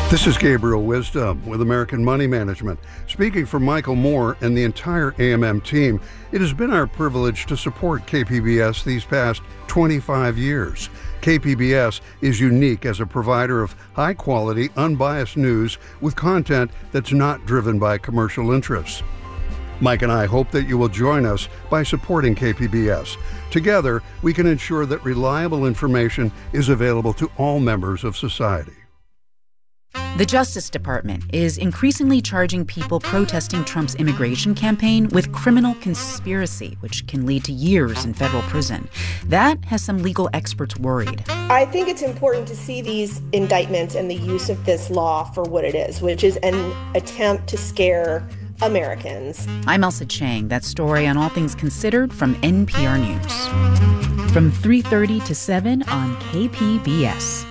This is Gabriel Wisdom with American Money Management. Speaking for Michael Moore and the entire AMM team, it has been our privilege to support KPBS these past 25 years. KPBS is unique as a provider of high-quality, unbiased news with content that's not driven by commercial interests. Mike and I hope that you will join us by supporting KPBS. Together, we can ensure that reliable information is available to all members of society. The Justice Department is increasingly charging people protesting Trump's immigration campaign with criminal conspiracy, which can lead to years in federal prison. That has some legal experts worried. I think it's important to see these indictments and the use of this law for what it is, which is an attempt to scare Americans. I'm Elsa Chang. That story on All Things Considered from NPR News. From 3:30 to 7 on KPBS.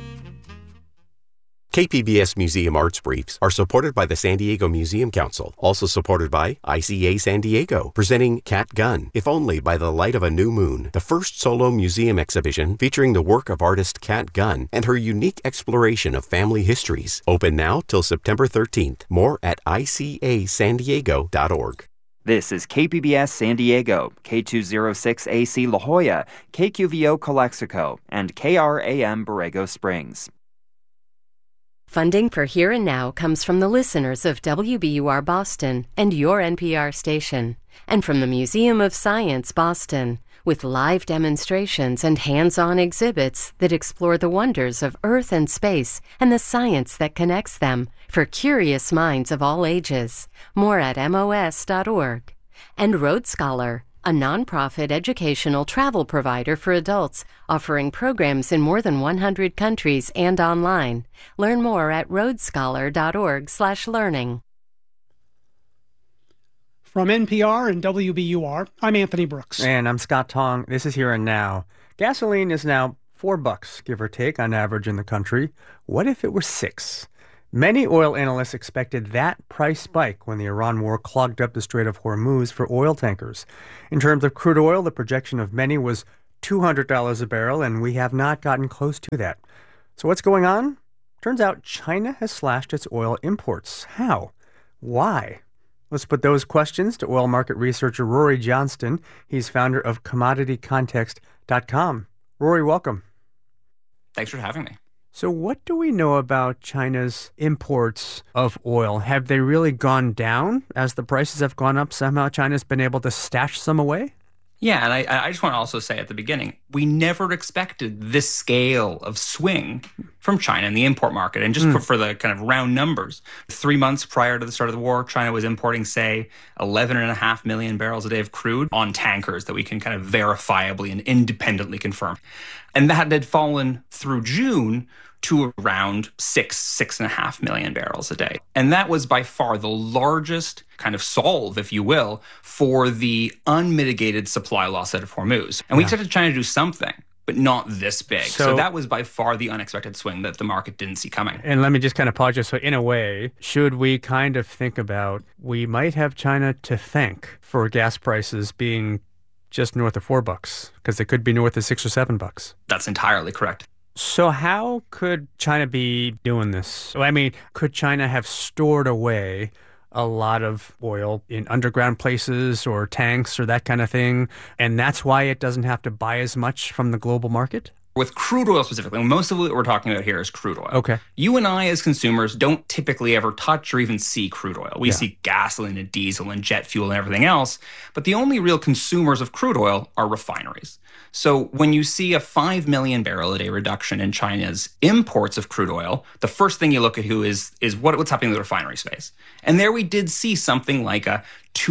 KPBS Museum Arts Briefs are supported by the San Diego Museum Council, also supported by ICA San Diego, presenting Cat Gun, If Only by the Light of a New Moon, the first solo museum exhibition featuring the work of artist Cat Gun and her unique exploration of family histories. Open now till September 13th. More at icasandiego.org. This is KPBS San Diego, K206AC La Jolla, KQVO Calexico, and KRAM Borrego Springs. Funding for Here and Now comes from the listeners of WBUR Boston and your NPR station, and from the Museum of Science Boston, with live demonstrations and hands-on exhibits that explore the wonders of Earth and space and the science that connects them for curious minds of all ages. More at MOS.org. And Road Scholar, a nonprofit educational travel provider for adults offering programs in more than 100 countries and online. Learn more at roadscholar.org/learning. From NPR and WBUR, I'm Anthony Brooks. And I'm Scott Tong. This is Here and Now. Gasoline is now $4, give or take, on average in the country. What if it were $6? Many oil analysts expected that price spike when the Iran war clogged up the Strait of Hormuz for oil tankers. In terms of crude oil, the projection of many was $200 a barrel, and we have not gotten close to that. So what's going on? Turns out China has slashed its oil imports. How? Why? Let's put those questions to oil market researcher Rory Johnston. He's founder of CommodityContext.com. Rory, welcome. Thanks for having me. So what do we know about China's imports of oil? Have they really gone down as the prices have gone up? Somehow China's been able to stash some away? Yeah, and I just want to also say at the beginning, we never expected this scale of swing from China in the import market. And just for the kind of round numbers, 3 months prior to the start of the war, China was importing, say, 11.5 million barrels a day of crude on tankers that we can kind of verifiably and independently confirm. And that had fallen through June to around 6.5 million barrels a day. And that was by far the largest kind of solve, if you will, for the unmitigated supply loss out of Hormuz. And we expected China to do something, but not this big. So that was by far the unexpected swing that the market didn't see coming. And let me just kind of pause you. So in a way, should we kind of think about we might have China to thank for gas prices being just north of $4, because they could be north of $6 or $7? That's entirely correct. So how could China be doing this? I mean, could China have stored away a lot of oil in underground places or tanks or that kind of thing, and that's why it doesn't have to buy as much from the global market? With crude oil specifically, most of what we're talking about here is crude oil. Okay. You and I as consumers don't typically ever touch or even see crude oil. We see gasoline and diesel and jet fuel and everything else, but the only real consumers of crude oil are refineries. So when you see a 5 million barrel a day reduction in China's imports of crude oil, the first thing you look at is what's happening in the refinery space. And there we did see something like a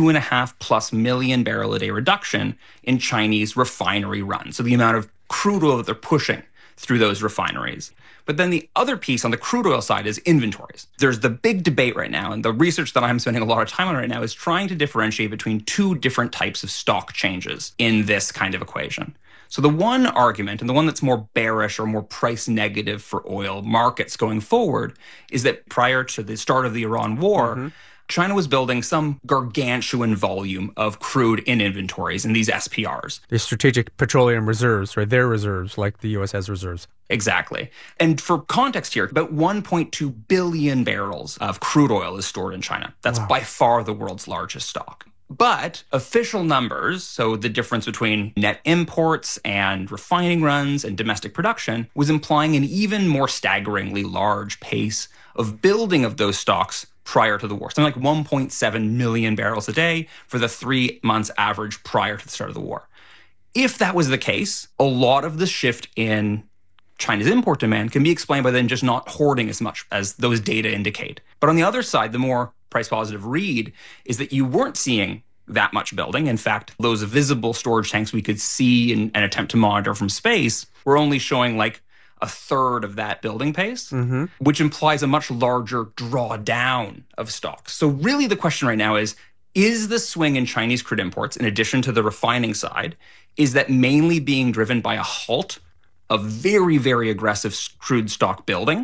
2.5+ million barrel a day reduction in Chinese refinery runs. So the amount of crude oil that they're pushing through those refineries. But then the other piece on the crude oil side is inventories. There's the big debate right now, and the research that I'm spending a lot of time on right now is trying to differentiate between two different types of stock changes in this kind of equation. So the one argument, and the one that's more bearish or more price negative for oil markets going forward, is that prior to the start of the Iran war, China was building some gargantuan volume of crude in inventories in these SPRs. The strategic petroleum reserves, right? Their reserves, like the U.S. has reserves. Exactly. And for context here, about 1.2 billion barrels of crude oil is stored in China. That's by far the world's largest stock. But official numbers, so the difference between net imports and refining runs and domestic production, was implying an even more staggeringly large pace of building of those stocks prior to the war. Something like 1.7 million barrels a day for the 3 months average prior to the start of the war. If that was the case, a lot of the shift in China's import demand can be explained by them just not hoarding as much as those data indicate. But on the other side, the more price-positive read is that you weren't seeing that much building. In fact, those visible storage tanks we could see and attempt to monitor from space were only showing like a third of that building pace, which implies a much larger drawdown of stocks. So really the question right now is the swing in Chinese crude imports, in addition to the refining side, is that mainly being driven by a halt of very, very aggressive crude stock building?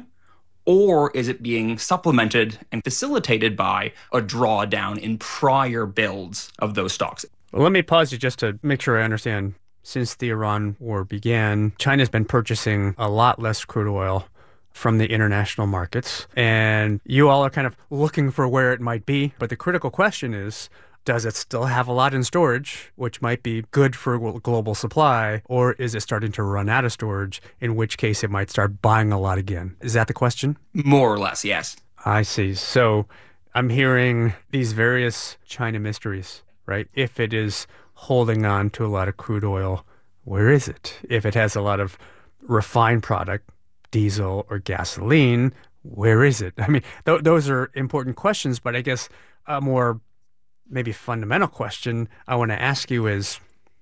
Or is it being supplemented and facilitated by a drawdown in prior builds of those stocks? Well, let me pause you just to make sure I understand. Since the Iran war began, China's been purchasing a lot less crude oil from the international markets. And you all are kind of looking for where it might be. But the critical question is, does it still have a lot in storage, which might be good for global supply, or is it starting to run out of storage, in which case it might start buying a lot again? Is that the question? More or less, yes. I see. So I'm hearing these various China mysteries, right? If it is holding on to a lot of crude oil, where is it? If it has a lot of refined product, diesel or gasoline, where is it? I mean, those are important questions, but I guess a more maybe fundamental question I want to ask you is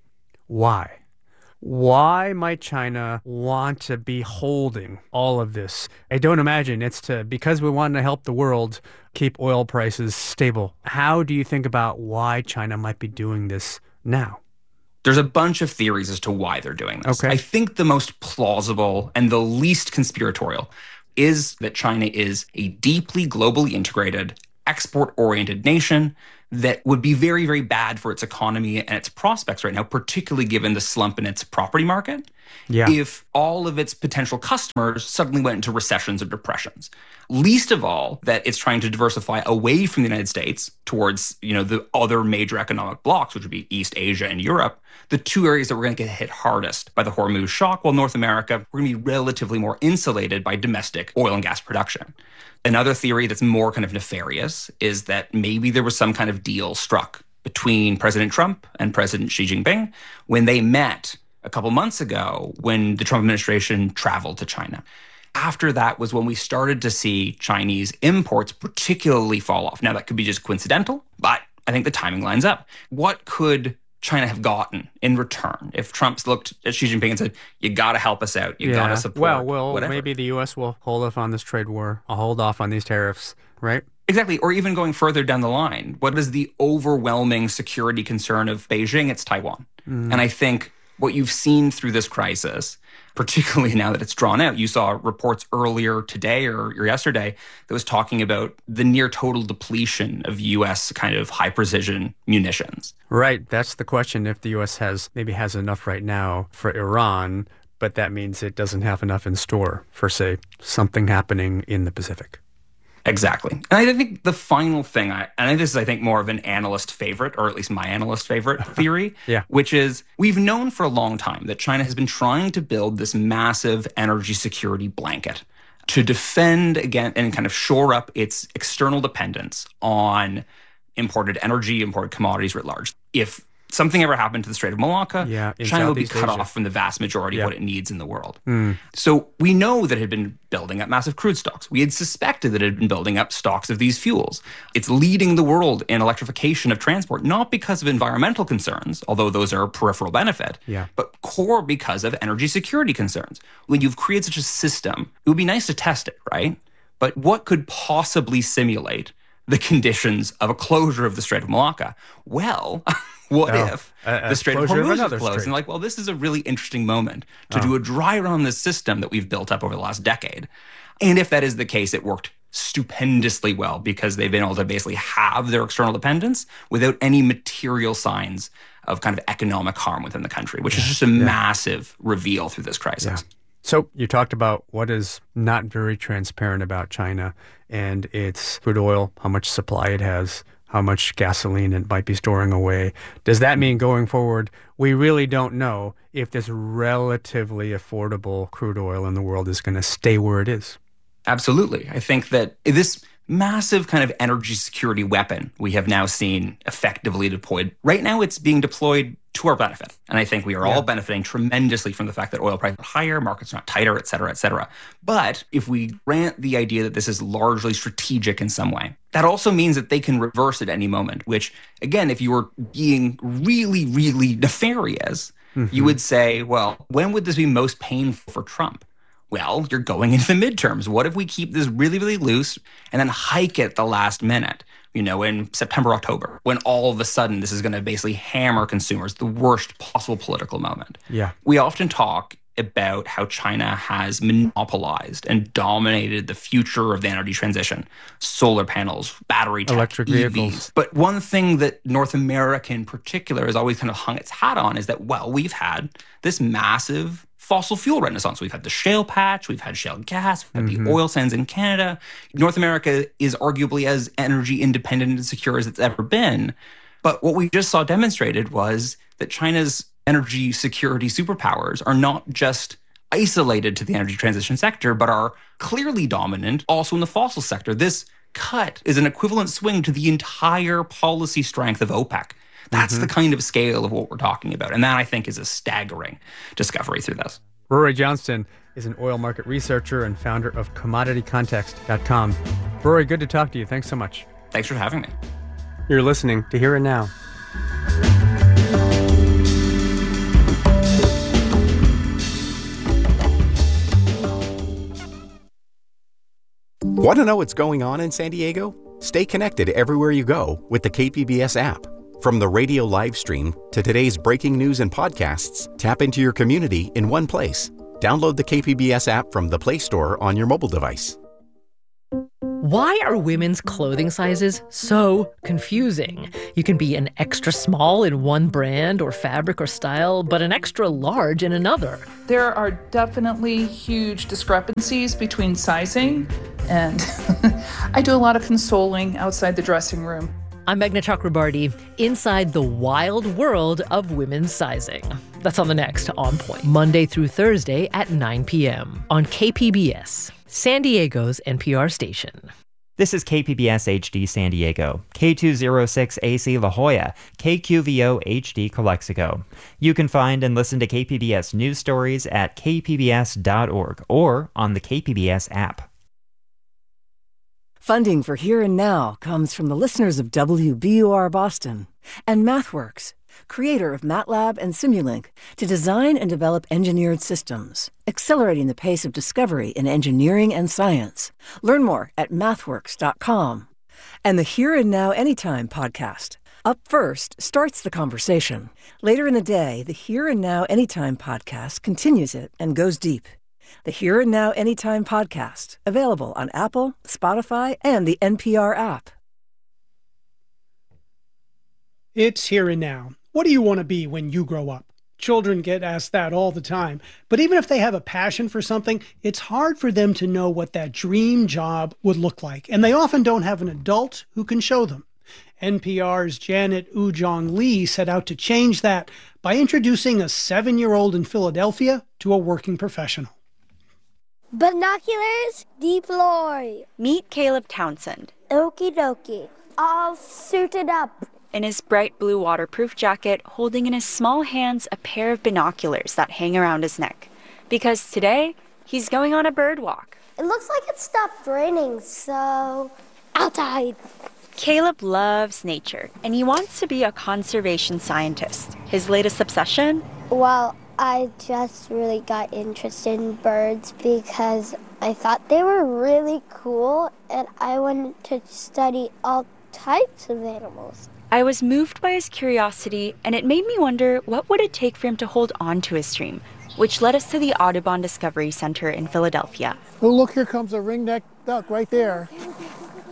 why? Why might China want to be holding all of this? I don't imagine it's because we want to help the world keep oil prices stable. How do you think about why China might be doing this now? There's a bunch of theories as to why they're doing this. Okay. I think the most plausible and the least conspiratorial is that China is a deeply globally integrated, export-oriented nation that would be very, very bad for its economy and its prospects right now, particularly given the slump in its property market. Yeah. If all of its potential customers suddenly went into recessions or depressions. Least of all, that it's trying to diversify away from the United States towards, the other major economic blocs, which would be East Asia and Europe, the two areas that we're going to get hit hardest by the Hormuz shock, while North America, we're going to be relatively more insulated by domestic oil and gas production. Another theory that's more kind of nefarious is that maybe there was some kind of deal struck between President Trump and President Xi Jinping when they met a couple months ago when the Trump administration traveled to China. After that was when we started to see Chinese imports particularly fall off. Now, that could be just coincidental, but I think the timing lines up. What could China have gotten in return if Trump's looked at Xi Jinping and said, you got to help us out, you got to support whatever. Maybe the U.S. will hold off on this trade war, I'll hold off on these tariffs, right? Exactly. Or even going further down the line, what is the overwhelming security concern of Beijing? It's Taiwan. And I think what you've seen through this crisis, particularly now that it's drawn out, you saw reports earlier today or yesterday that was talking about the near total depletion of U.S. kind of high-precision munitions. Right. That's the question. If the U.S. has enough right now for Iran, but that means it doesn't have enough in store for, say, something happening in the Pacific. Exactly. And I think the final thing, this is, I think, more of an analyst favorite, or at least my analyst favorite theory, which is we've known for a long time that China has been trying to build this massive energy security blanket to defend again and kind of shore up its external dependence on imported energy, imported commodities writ large. If something ever happened to the Strait of Malacca, China would be cut off from the vast majority of what it needs in the world. So we know that it had been building up massive crude stocks. We had suspected that it had been building up stocks of these fuels. It's leading the world in electrification of transport, not because of environmental concerns, although those are a peripheral benefit, but core because of energy security concerns. When you've created such a system, it would be nice to test it, right? But what could possibly simulate the conditions of a closure of the Strait of Malacca? Well, what if the Strait of Hormuz is closed? And this is a really interesting moment to do a dry run on this system that we've built up over the last decade. And if that is the case, it worked stupendously well because they've been able to basically have their external dependence without any material signs of kind of economic harm within the country, which is just a massive reveal through this crisis. Yeah. So you talked about what is not very transparent about China and its crude oil, how much supply it has, how much gasoline it might be storing away. Does that mean going forward, we really don't know if this relatively affordable crude oil in the world is going to stay where it is? Absolutely. I think that this massive kind of energy security weapon we have now seen effectively deployed. Right now, it's being deployed to our benefit. And I think we are all benefiting tremendously from the fact that oil prices are higher, markets are not tighter, et cetera, et cetera. But if we grant the idea that this is largely strategic in some way, that also means that they can reverse at any moment, which, again, if you were being really, really nefarious, you would say, well, when would this be most painful for Trump? Well, you're going into the midterms. What if we keep this really, really loose and then hike it the last minute, in September, October, when all of a sudden this is going to basically hammer consumers, the worst possible political moment. Yeah. We often talk about how China has monopolized and dominated the future of the energy transition. Solar panels, battery tech, electric EVs. vehicles. But one thing that North America in particular has always kind of hung its hat on is that, well, we've had this massive fossil fuel renaissance. We've had the shale patch, we've had shale gas, we've had the oil sands in Canada. North America is arguably as energy independent and secure as it's ever been. But what we just saw demonstrated was that China's energy security superpowers are not just isolated to the energy transition sector, but are clearly dominant also in the fossil sector. This cut is an equivalent swing to the entire policy strength of OPEC. That's the kind of scale of what we're talking about. And that, I think, is a staggering discovery through this. Rory Johnston is an oil market researcher and founder of CommodityContext.com. Rory, good to talk to you. Thanks so much. Thanks for having me. You're listening to Here and Now. Want to know what's going on in San Diego? Stay connected everywhere you go with the KPBS app. From the radio live stream to today's breaking news and podcasts, tap into your community in one place. Download the KPBS app from the Play Store on your mobile device. Why are women's clothing sizes so confusing? You can be an extra small in one brand or fabric or style, but an extra large in another. There are definitely huge discrepancies between sizing, and I do a lot of consoling outside the dressing room. I'm Meghna Chakrabarty, inside the wild world of women's sizing. That's on the next On Point, Monday through Thursday at 9 p.m. on KPBS, San Diego's NPR station. This is KPBS HD San Diego, K206AC La Jolla, KQVO HD Calexico. You can find and listen to KPBS news stories at kpbs.org or on the KPBS app. Funding for Here and Now comes from the listeners of WBUR Boston and MathWorks, creator of MATLAB and Simulink, to design and develop engineered systems, accelerating the pace of discovery in engineering and science. Learn more at mathworks.com. And the Here and Now Anytime podcast. Up First starts the conversation. Later in the day, the Here and Now Anytime podcast continues it and goes deep. The Here and Now Anytime podcast, available on Apple, Spotify, and the NPR app. It's Here and Now. What do you want to be when you grow up? Children get asked that all the time. But even if they have a passion for something, it's hard for them to know what that dream job would look like. And they often don't have an adult who can show them. NPR's Janet Ujong Lee set out to change that by introducing a 7-year-old in Philadelphia to a working professional. Binoculars deploy. Meet Caleb Townsend. Okie dokie. All suited up. In his bright blue waterproof jacket, holding in his small hands a pair of binoculars that hang around his neck. Because today, he's going on a bird walk. It looks like it stopped raining, so outside. Caleb loves nature, and he wants to be a conservation scientist. His latest obsession? Well, I just really got interested in birds because I thought they were really cool, and I wanted to study all types of animals. I was moved by his curiosity, and it made me wonder what would it take for him to hold on to his dream, which led us to the Audubon Discovery Center in Philadelphia. Oh, look, here comes a ring-necked duck right there.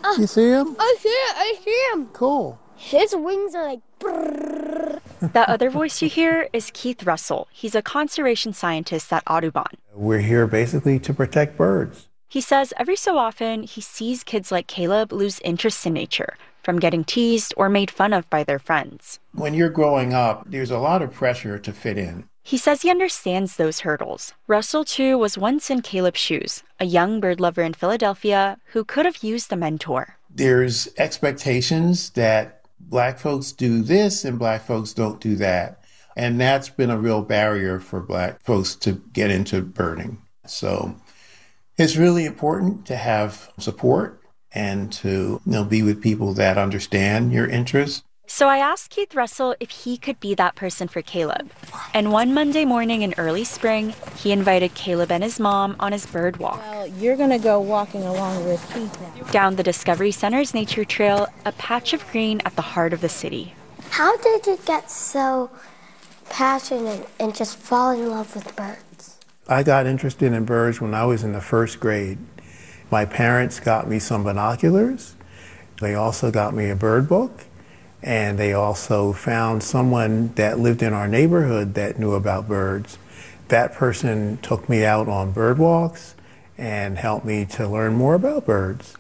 You see him? I see him. Cool. His wings are like brrrr. That other voice you hear is Keith Russell. He's a conservation scientist at Audubon. We're here basically to protect birds. He says every so often he sees kids like Caleb lose interest in nature from getting teased or made fun of by their friends. When you're growing up, there's a lot of pressure to fit in. He says he understands those hurdles. Russell, too, was once in Caleb's shoes, a young bird lover in Philadelphia who could have used a mentor. There's expectations that Black folks do this and Black folks don't do that. And that's been a real barrier for Black folks to get into birding. So it's really important to have support and to be with people that understand your interests. So I asked Keith Russell if he could be that person for Caleb. And one Monday morning in early spring, he invited Caleb and his mom on his bird walk. Well, you're going to go walking along with Keith now. Down the Discovery Center's nature trail, a patch of green at the heart of the city. How did you get so passionate and just fall in love with birds? I got interested in birds when I was in the first grade. My parents got me some binoculars. They also got me a bird book. And they also found someone that lived in our neighborhood that knew about birds. That person took me out on bird walks and helped me to learn more about birds.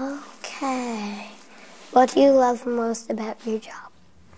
Okay. What do you love most about your job?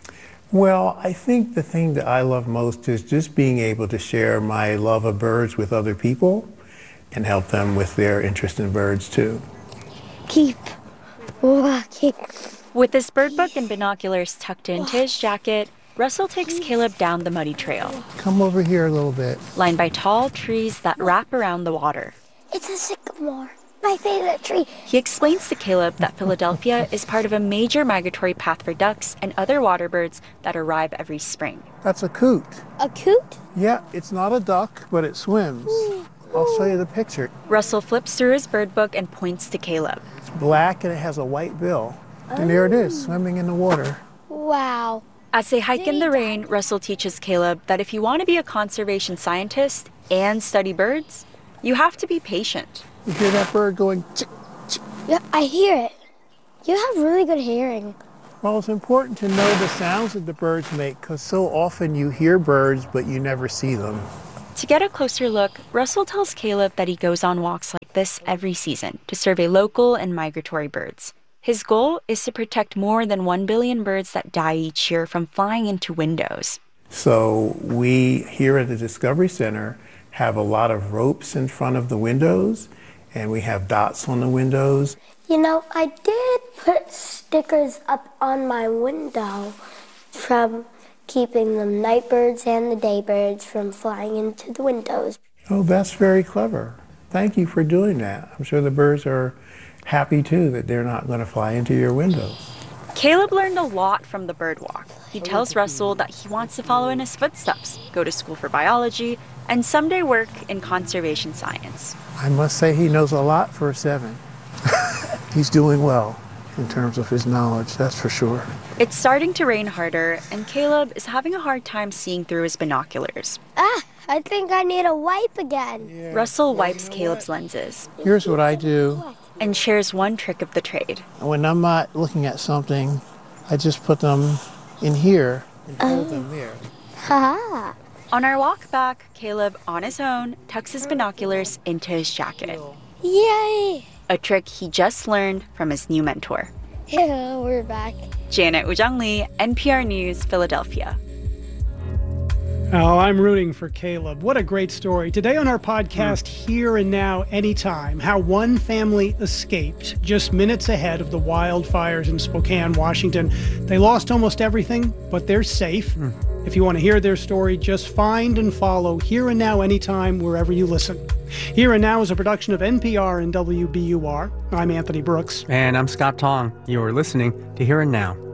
Well, I think the thing that I love most is just being able to share my love of birds with other people and help them with their interest in birds too. Keep walking. With his bird book and binoculars tucked into his jacket, Russell takes Caleb down the muddy trail. Come over here a little bit. Lined by tall trees that wrap around the water. It's a sycamore, my favorite tree. He explains to Caleb that Philadelphia is part of a major migratory path for ducks and other water birds that arrive every spring. That's a coot. A coot? Yeah, it's not a duck, but it swims. I'll show you the picture. Russell flips through his bird book and points to Caleb. It's black and it has a white bill. And there it is, swimming in the water. Wow. As they hike in the rain, Russell teaches Caleb that if you want to be a conservation scientist and study birds, you have to be patient. You hear that bird going chick, chick? Yeah, I hear it. You have really good hearing. Well, it's important to know the sounds that the birds make because so often you hear birds, but you never see them. To get a closer look, Russell tells Caleb that he goes on walks like this every season to survey local and migratory birds. His goal is to protect more than 1 billion birds that die each year from flying into windows. So we here at the Discovery Center have a lot of ropes in front of the windows, and we have dots on the windows. You know, I did put stickers up on my window from keeping the night birds and the day birds from flying into the windows. Oh, that's very clever. Thank you for doing that. I'm sure the birds are happy too that they're not going to fly into your windows. Caleb learned a lot from the bird walk. He tells Russell that he wants to follow in his footsteps, go to school for biology, and someday work in conservation science. I must say he knows a lot for a 7. He's doing well in terms of his knowledge, that's for sure. It's starting to rain harder, and Caleb is having a hard time seeing through his binoculars. I think I need a wipe again. Yeah. Russell wipes Caleb's lenses. Here's what I do. And shares one trick of the trade. When I'm not looking at something, I just put them in here and hold them there. Ha! On our walk back, Caleb, on his own, tucks his binoculars into his jacket. Yay! A trick he just learned from his new mentor. Yeah, we're back. Janet Woo-jung Lee, NPR News, Philadelphia. Oh, I'm rooting for Caleb. What a great story. Today on our podcast, Here and Now, Anytime, how one family escaped just minutes ahead of the wildfires in Spokane, Washington. They lost almost everything, but they're safe. If you want to hear their story, just find and follow Here and Now, Anytime, wherever you listen. Here and Now is a production of NPR and WBUR. I'm Anthony Brooks. And I'm Scott Tong. You are listening to Here and Now.